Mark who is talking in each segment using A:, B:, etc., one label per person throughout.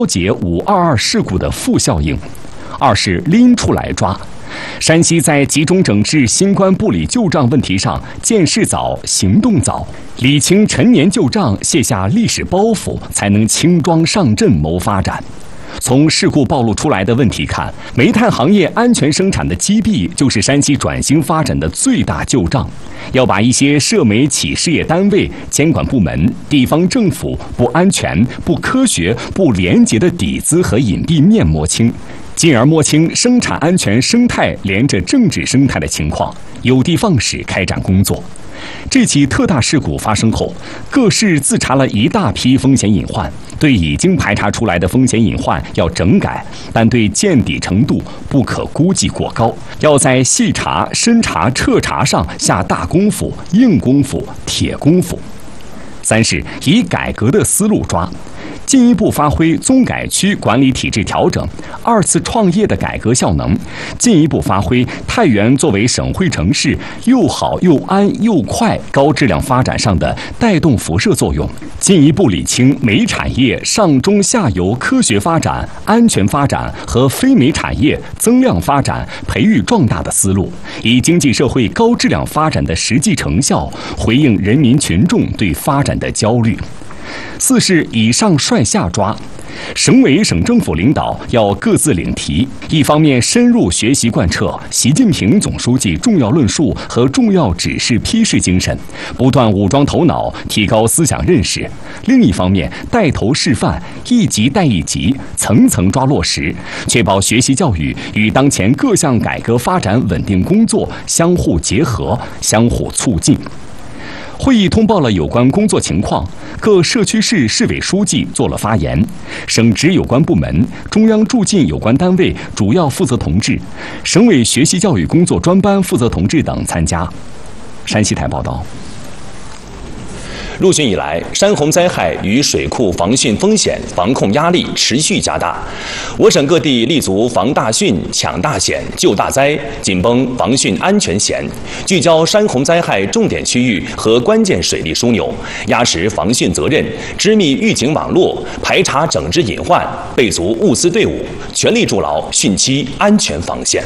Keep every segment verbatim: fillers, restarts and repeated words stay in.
A: 解五二二事故的负效应，二是拎出来抓。山西在集中整治新冠部里旧账问题上见识早、行动早，理清陈年旧账，卸下历史包袱，才能轻装上阵谋发展。从事故暴露出来的问题看，煤炭行业安全生产的积弊就是山西转型发展的最大旧账。要把一些涉煤企事业单位、监管部门、地方政府不安全、不科学、不廉洁的底子和隐蔽面摸清，进而摸清生产安全生态连着政治生态的情况，有的放矢开展工作。这起特大事故发生后，各市自查了一大批风险隐患，对已经排查出来的风险隐患要整改，但对见底程度不可估计过高，要在细查、深查、彻查上下大功夫、硬功夫、铁功夫。三是以改革的思路抓，进一步发挥综改区管理体制调整、二次创业的改革效能，进一步发挥太原作为省会城市又好又安又快高质量发展上的带动辐射作用，进一步理清煤产业上中下游科学发展、安全发展和非煤产业增量发展、培育壮大的思路，以经济社会高质量发展的实际成效回应人民群众对发展的焦虑。四是以上率下抓，省委省政府领导要各自领题，一方面深入学习贯彻习近平总书记重要论述和重要指示批示精神，不断武装头脑，提高思想认识；另一方面带头示范，一级带一级，层层抓落实，确保学习教育与当前各项改革发展稳定工作相互结合、相互促进。会议通报了有关工作情况，各社区市市委书记做了发言，省直有关部门、中央驻晋有关单位主要负责同志、省委学习教育工作专班负责同志等参加。山西台报道。
B: 入汛以来，山洪灾害与水库防汛风险防控压力持续加大，我省各地立足防大汛、抢大险、救大灾，紧绷防汛安全线，聚焦山洪灾害重点区域和关键水利枢纽，压实防汛责任，织密预警网络，排查整治隐患，备足物资队伍，全力筑牢汛期安全防线。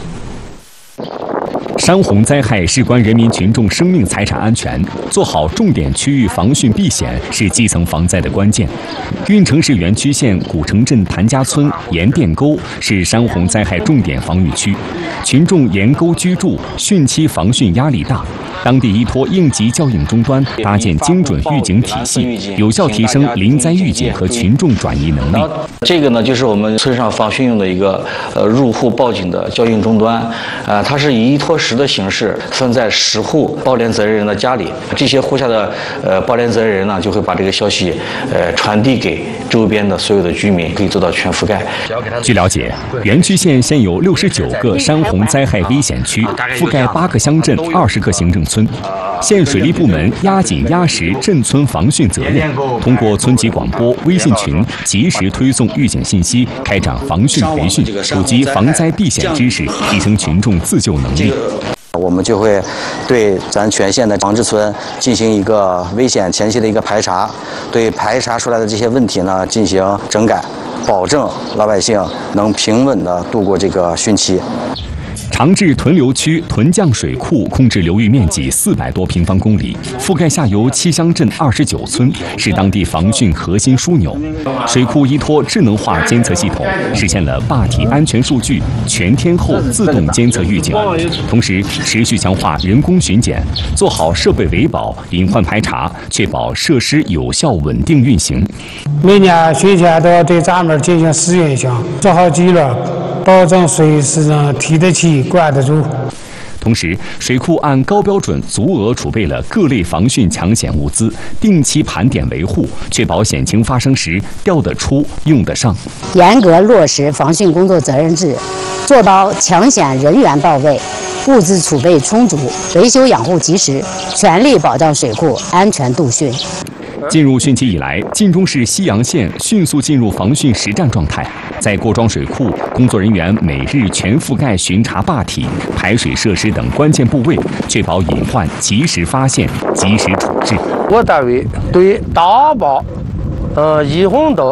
A: 山洪灾害事关人民群众生命财产安全，做好重点区域防汛避险是基层防灾的关键。运城市原区县古城镇谭家村盐店沟是山洪灾害重点防御区，群众沿沟居住，汛期防汛压力大。当地依托应急效应终端，搭建精准预警体系，有效提升临灾预警和群众转移能力。
C: 这个呢，就是我们村上防汛用的一个呃入户报警的交应终端，呃，它是以依托实的形式分在十户报联责任人的家里，这些户下的呃报联责任人呢，就会把这个消息呃传递给周边的所有的居民，可以做到全覆盖。
A: 据了解，原区县现有六十九个山洪灾害危险区，覆盖八个乡镇、二十个行政村。县水利部门压紧压实镇村防汛责任，通过村级广播、微信群及时推送预警信息，开展防汛培训，普及防灾避险知识，提升群众自救能力。
D: 我们就会对咱全县的防治村进行一个危险前期的一个排查，对排查出来的这些问题呢进行整改，保证老百姓能平稳地度过这个汛期。
A: 长治屯流区屯降水库控制流域面积四百多平方公里，覆盖下游七乡镇二十九村，是当地防汛核心枢纽。水库依托智能化监测系统，实现了坝体安全数据全天候自动监测预警，同时持续强化人工巡检，做好设备维保、隐患排查，确保设施有效稳定运行。
E: 每年汛前都要对闸门进行试运行，做好纪律，保证水是能提得起、管得住。
A: 同时，水库按高标准足额储备了各类防汛抢险物资，定期盘点维护，确保险情发生时调得出、用得上。
F: 严格落实防汛工作责任制，做到抢险人员到位、物资储备充足、维修养护及时，全力保障水库安全度汛。
A: 进入汛期以来，晋中市西阳县迅速进入防汛实战状态。在郭庄水库，工作人员每日全覆盖巡查坝体、排水设施等关键部位，确保隐患及时发现、及时处置。
G: 我单位对大坝、呃溢洪道、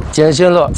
G: 减轻了